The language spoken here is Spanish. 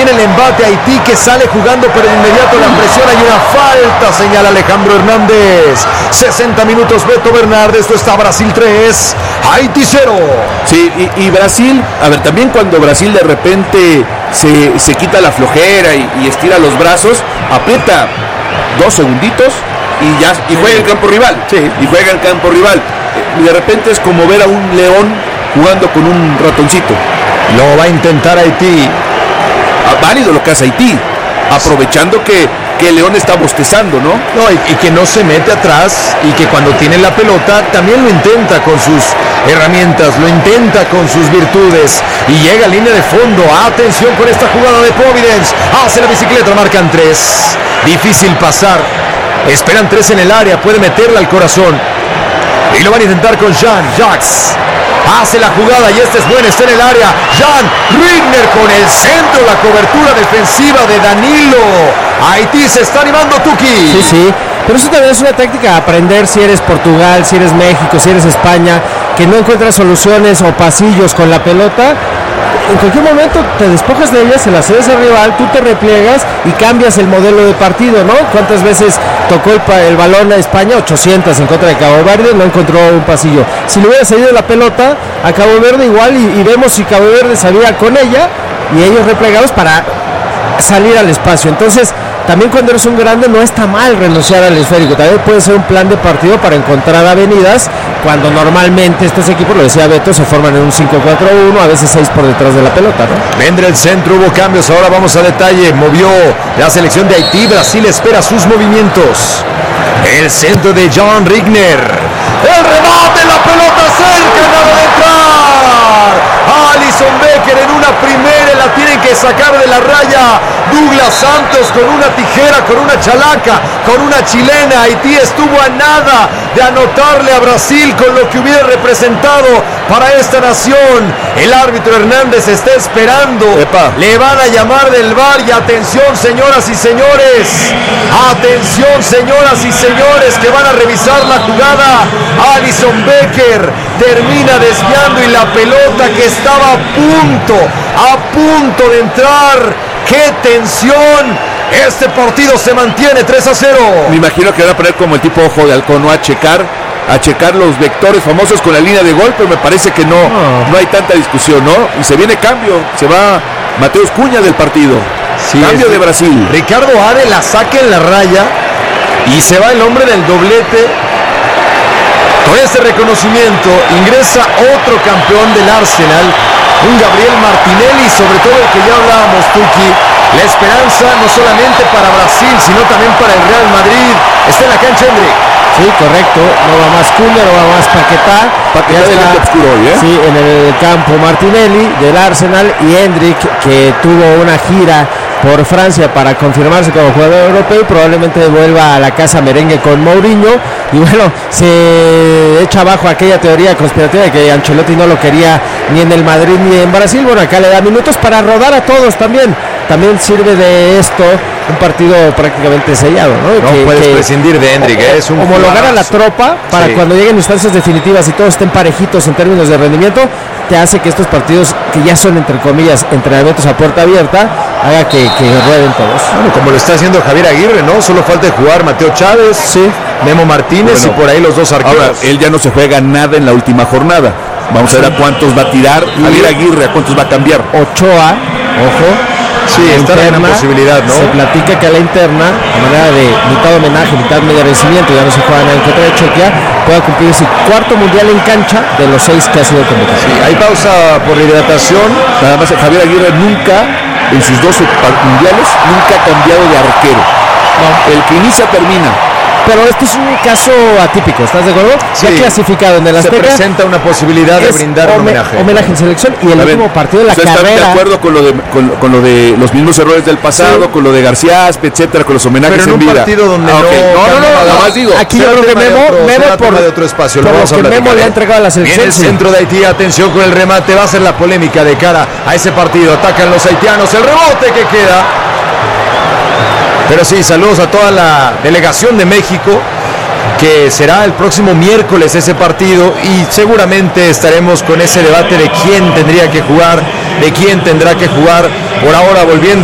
Viene el embate Haití, que sale jugando, pero de inmediato la presión. Hay una falta, señala Alejandro Hernández. 60 minutos, Beto Bernardes. Esto está Brasil 3, Haití 0. Sí, y Brasil, a ver, también cuando Brasil de repente se quita la flojera y estira los brazos, aprieta 2 segunditos y juega el campo rival. Sí. Y juega el campo rival. Y de repente es como ver a un león jugando con un ratoncito. Lo va a intentar Haití. Válido lo que hace Haití, aprovechando que el león está bostezando, ¿no? Y que no se mete atrás, y que cuando tiene la pelota también lo intenta con sus herramientas, lo intenta con sus virtudes, y llega a línea de fondo. Atención con esta jugada de Providence. Hace la bicicleta, marcan 3. Difícil pasar. Esperan 3 en el área, puede meterla al corazón. Y lo van a intentar con Jacques. Hace la jugada y este es bueno, está en el área. Jan Rigner con el centro, la cobertura defensiva de Danilo. Haití se está animando, Tuki. Sí, pero eso también es una táctica a aprender si eres Portugal, si eres México, si eres España, que no encuentras soluciones o pasillos con la pelota. En cualquier momento te despojas de ella, se la cedes al rival, tú te repliegas y cambias el modelo de partido, ¿no? ¿Cuántas veces tocó el balón a España? 800 en contra de Cabo Verde, no encontró un pasillo. Si le hubiera salido la pelota a Cabo Verde igual, y vemos si Cabo Verde salía con ella y ellos replegados para salir al espacio. Entonces, también cuando eres un grande no está mal renunciar al esférico, también puede ser un plan de partido para encontrar avenidas, cuando normalmente estos equipos, lo decía Beto, se forman en un 5-4-1, a veces 6 por detrás de la pelota, ¿no? Vendrá el centro, hubo cambios, ahora vamos a detalle. Movió la selección de Haití, Brasil espera sus movimientos. El centro de Jan Rigner, el remate, la pelota cerca, nada de entrar. Alison Becker en una primera, la tienen que sacar de la raya. Douglas Santos con una tijera, con una chalaca, con una chilena. Haití estuvo a nada de anotarle a Brasil con lo que hubiera representado para esta nación. El árbitro Hernández está esperando. Epa. Le van a llamar del VAR y atención, señoras y señores. Atención, señoras y señores, que van a revisar la jugada. Alison Becker termina desviando y la pelota que estaba a punto de entrar. ¡Qué tensión! Este partido se mantiene 3-0. Me imagino que van a poner como el tipo ojo de halcón, ¿no? A checar los vectores famosos con la línea de gol, pero me parece que no hay tanta discusión, ¿no? Y se viene cambio, se va Mateus Cunha del partido. Sí, cambio de Brasil. Ricardo Ade la saca en la raya y se va el hombre del doblete. Con este reconocimiento ingresa otro campeón del Arsenal, un Gabriel Martinelli, sobre todo el que ya hablábamos, Tuki. La esperanza no solamente para Brasil, sino también para el Real Madrid. Está en la cancha, Hendrik. Sí, correcto, no va más Cunha, no va más Paquetá. Paquetá del obscuro hoy, ¿eh? Sí, en el campo Martinelli del Arsenal, y Hendrik, que tuvo una gira por Francia para confirmarse como jugador europeo, y probablemente vuelva a la casa merengue con Mourinho. Y bueno, se echa abajo aquella teoría conspirativa de que Ancelotti no lo quería ni en el Madrid ni en Brasil. Bueno, acá le da minutos para rodar a todos también. También sirve de esto un partido prácticamente sellado, ¿no? No puedes prescindir de Hendrik, es un homologar a la tropa para cuando lleguen instancias definitivas y todos estén parejitos en términos de rendimiento, te hace que estos partidos, que ya son entre comillas entrenamientos a puerta abierta, haga que rueden todos. Bueno, como lo está haciendo Javier Aguirre, ¿no? Solo falta jugar Mateo Chávez, sí, Memo Martínez, y por ahí los dos arqueros. Ahora, él ya no se juega nada en la última jornada. Vamos a ver a cuántos va a tirar Javier Aguirre, a cuántos va a cambiar. Ochoa, ojo. Sí, está en una posibilidad, ¿no? Se platica que a la interna, a manera de mitad homenaje, mitad merecimiento, ya no se juega nada en contra de Chequia, pueda cumplir su 4º mundial en cancha de los 6 que ha sido convocado. Sí, hay pausa por hidratación. Nada más, Javier Aguirre nunca, en sus 2 mundiales, nunca ha cambiado de arquero. No. El que inicia termina. Pero esto es un caso atípico, ¿estás de acuerdo? Sí. Se ha clasificado en el Azteca. Se presenta una posibilidad de brindar un homenaje. Homenaje en selección, y el último partido de la carrera. ¿Estás de acuerdo con lo de los mismos errores del pasado, sí, con lo de García Aspe, etcétera, con los homenajes pero en vida? Pero en un partido donde nada más digo. Aquí yo creo que Memo por de otro espacio, por lo que Memo le ha entregado a la selección. Viene el centro de Haití, atención con el remate, va a ser la polémica de cara a ese partido. Atacan los haitianos, el rebote que queda. Pero sí, saludos a toda la delegación de México, que será el próximo miércoles ese partido, y seguramente estaremos con ese debate de quién tendría que jugar, de quién tendrá que jugar. Por ahora, volviendo